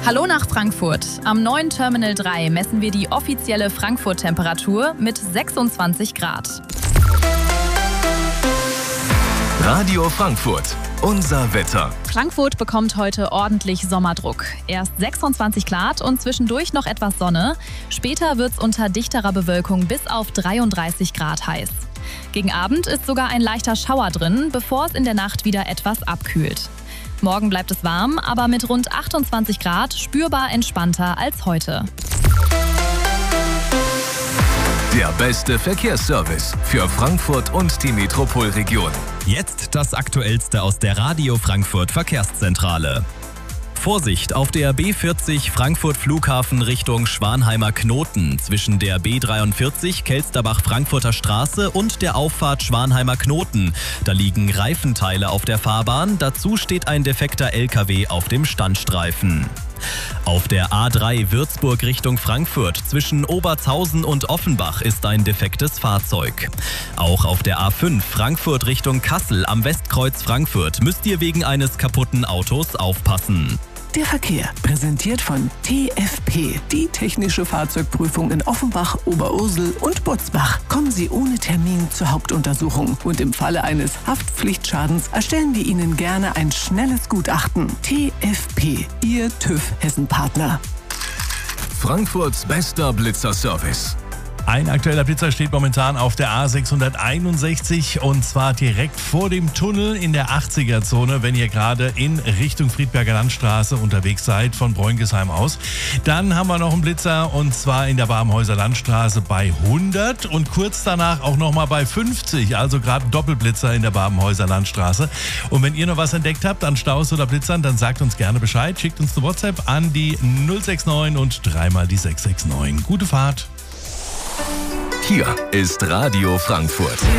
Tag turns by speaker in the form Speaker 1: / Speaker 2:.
Speaker 1: Hallo nach Frankfurt. Am neuen Terminal 3 messen wir die offizielle Frankfurt-Temperatur mit 26 Grad.
Speaker 2: Radio Frankfurt, unser Wetter.
Speaker 1: Frankfurt bekommt heute ordentlich Sommerdruck. Erst 26 Grad und zwischendurch noch etwas Sonne. Später wird es unter dichterer Bewölkung bis auf 33 Grad heiß. Gegen Abend ist sogar ein leichter Schauer drin, bevor es in der Nacht wieder etwas abkühlt. Morgen bleibt es warm, aber mit rund 28 Grad spürbar entspannter als heute.
Speaker 2: Der beste Verkehrsservice für Frankfurt und die Metropolregion.
Speaker 3: Jetzt das Aktuellste aus der Radio Frankfurt Verkehrszentrale. Vorsicht auf der B40 Frankfurt Flughafen Richtung Schwanheimer Knoten zwischen der B43 Kelsterbach-Frankfurter Straße und der Auffahrt Schwanheimer Knoten. Da liegen Reifenteile auf der Fahrbahn, dazu steht ein defekter LKW auf dem Standstreifen. Auf der A3 Würzburg Richtung Frankfurt zwischen Obertshausen und Offenbach ist ein defektes Fahrzeug. Auch auf der A5 Frankfurt Richtung Kassel am Westkreuz Frankfurt müsst ihr wegen eines kaputten Autos aufpassen.
Speaker 4: Der Verkehr, präsentiert von TFP, die technische Fahrzeugprüfung in Offenbach, Oberursel und Butzbach. Kommen Sie ohne Termin zur Hauptuntersuchung und im Falle eines Haftpflichtschadens erstellen wir Ihnen gerne ein schnelles Gutachten. TFP, Ihr TÜV-Hessen-Partner.
Speaker 2: Frankfurts bester Blitzerservice.
Speaker 5: Ein aktueller Blitzer steht momentan auf der A661 und zwar direkt vor dem Tunnel in der 80er-Zone, wenn ihr gerade in Richtung Friedberger Landstraße unterwegs seid, von Bräungesheim aus. Dann haben wir noch einen Blitzer und zwar in der Babenhäuser Landstraße bei 100 und kurz danach auch nochmal bei 50, also gerade ein Doppelblitzer in der Babenhäuser Landstraße. Und wenn ihr noch was entdeckt habt an Staus oder Blitzern, dann sagt uns gerne Bescheid, schickt uns eine WhatsApp an die 069 und dreimal die 669. Gute Fahrt!
Speaker 2: Hier ist Radio Frankfurt.